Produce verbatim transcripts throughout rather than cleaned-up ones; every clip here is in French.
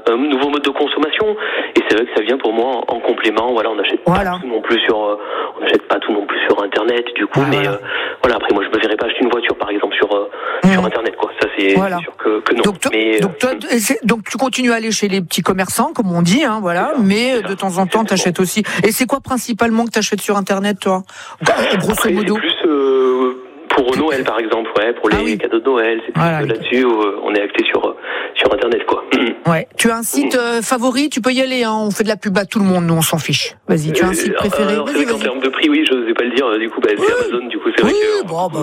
un nouveau mode de consommation. Et c'est vrai que ça vient pour moi en, en complément. Voilà, on n'achète voilà. pas tout non plus sur, euh, on n'achète pas tout non plus sur Internet, du coup. Ah, mais voilà. Euh, voilà, après moi je me verrais pas acheter une voiture par exemple sur euh, mmh. sur Internet, quoi. Ça c'est, voilà. c'est sûr que, que non. Donc, to- mais, donc, toi, euh, donc tu continues à aller chez les petits commerçants, comme on dit, hein, voilà. Ça, mais de temps en temps, t'achètes aussi. Et c'est quoi principalement que t'achètes sur Internet, toi, grosso après, modo? C'est plus euh, pour Noël par exemple, ouais, pour les ah, oui. cadeaux de Noël. C'est plus voilà, là-dessus où on est acté sur sur Internet, quoi. Ouais. Tu as un site euh, favori? Tu peux y aller. Hein. On fait de la pub à tout le monde. Nous, on s'en fiche. Vas-y. Tu as un site euh, préféré? Alors, c'est vrai qu'en termes de prix, oui, je n'osais pas le dire. Du coup, bah, c'est oui. Amazon. Du coup, c'est oui, vrai que. Bon, bah,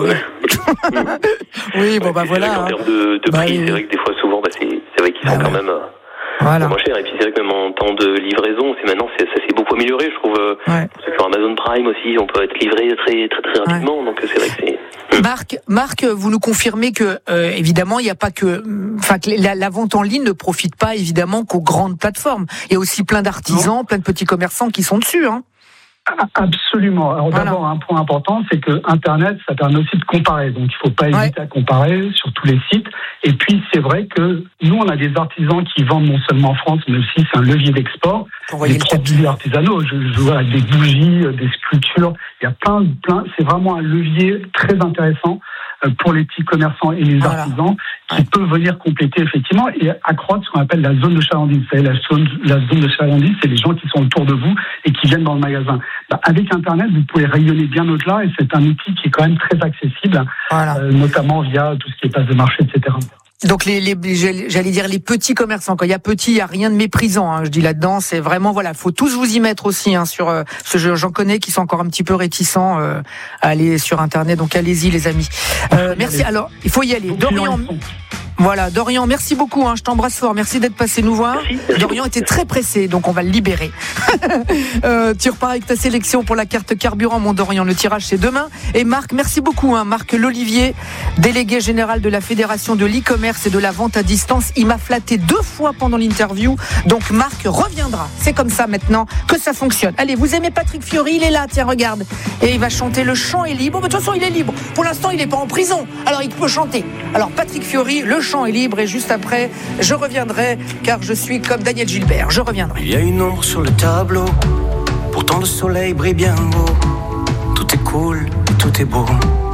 oui. oui, bon, bah voilà. En termes de, de bah, prix, oui. c'est vrai que des fois, souvent, bah, c'est, c'est vrai qu'ils bah, sont ouais. quand même. Voilà. Moins cher. Et puis c'est vrai que même en temps de livraison, c'est maintenant c'est, ça s'est beaucoup amélioré, je trouve. Ouais. Pour ceux qui ont Amazon Prime aussi, on peut être livré très très très rapidement. Ouais. Donc c'est vrai que c'est. Marc, Marc, vous nous confirmez que euh, évidemment il n'y a pas que, enfin que la, la vente en ligne ne profite pas évidemment qu'aux grandes plateformes. Il y a aussi plein d'artisans, non. plein de petits commerçants qui sont dessus, hein. Absolument. Alors voilà. D'abord, un point important, c'est que Internet, ça permet aussi de comparer. Donc, il ne faut pas hésiter ouais. à comparer sur tous les sites. Et puis, c'est vrai que nous, on a des artisans qui vendent non seulement en France, mais aussi c'est un levier d'export. Des produits artisanaux. Je, je vois avec des bougies, des sculptures. Il y a plein, plein. C'est vraiment un levier très intéressant pour les petits commerçants et les voilà. artisans qui ouais. peuvent venir compléter effectivement et accroître ce qu'on appelle la zone de chalandise. Vous savez, la zone, la zone de chalandise, c'est les gens qui sont autour de vous et qui viennent dans le magasin. Bah, avec Internet, vous pouvez rayonner bien au-delà et c'est un outil qui est quand même très accessible, voilà. euh, notamment via tout ce qui est place de marché, et cetera. Donc les, les, j'allais dire les petits commerçants. Quand il y a petit, il y a rien de méprisant. Hein, je dis là-dedans, c'est vraiment voilà, faut tous vous y mettre aussi. Hein, sur euh, ce jeu, j'en connais qui sont encore un petit peu réticents euh, à aller sur Internet. Donc allez-y les amis. Euh, merci. Alors il faut y aller. Dorian. Voilà, Dorian, merci beaucoup, hein, je t'embrasse fort, merci d'être passé nous voir. Merci, merci. Dorian était très pressé, donc on va le libérer. euh, tu repars avec ta sélection pour la carte carburant, mon Dorian, le tirage c'est demain. Et Marc, merci beaucoup, hein, Marc Lolivier, délégué général de la Fédération de l'e-commerce et de la vente à distance. Il m'a flatté deux fois pendant l'interview, donc Marc reviendra. C'est comme ça maintenant que ça fonctionne. Allez, vous aimez Patrick Fiori, il est là, tiens, regarde. Et il va chanter Le chant est libre, mais de toute façon il est libre. Pour l'instant il n'est pas en prison, alors il peut chanter. Alors Patrick Fiori, Le chant est libre et juste après, je reviendrai car je suis comme Daniel Gilbert. Je reviendrai. Il y a une ombre sur le tableau, pourtant le soleil brille bien haut. Tout est cool, tout est beau.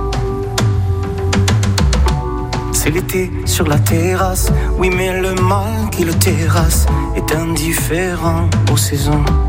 C'est l'été sur la terrasse, oui mais le mal qui le terrasse est indifférent aux saisons.